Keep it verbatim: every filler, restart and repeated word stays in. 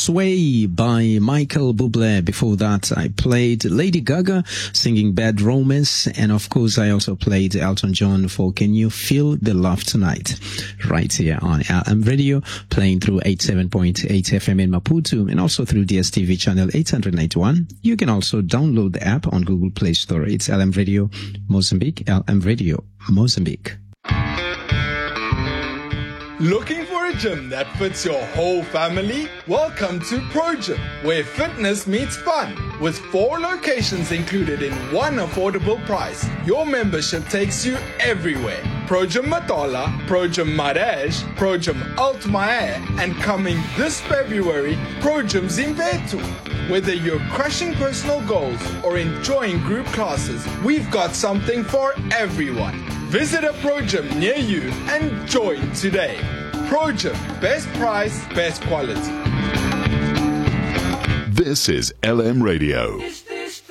Sway by Michael Bublé. Before that, I played Lady Gaga singing Bad Romance. And of course, I also played Elton John for Can You Feel the Love Tonight? Right here on L M Radio, playing through eighty-seven point eight F M in Maputo and also through D S T V channel eight ninety-one. You can also download the app on Google Play Store. It's L M Radio Mozambique, L M Radio Mozambique. Looking for a gym that fits your whole family? Welcome to ProGym, where fitness meets fun. With four locations included in one affordable price, your membership takes you everywhere. ProGym Matola, ProGym Maraj, ProGym Altmaier, and coming this February, ProGym Zimpetu. Whether you're crushing personal goals or enjoying group classes, we've got something for everyone. Visit a ProGym near you and join today. ProGym, best price, best quality. This is L M Radio.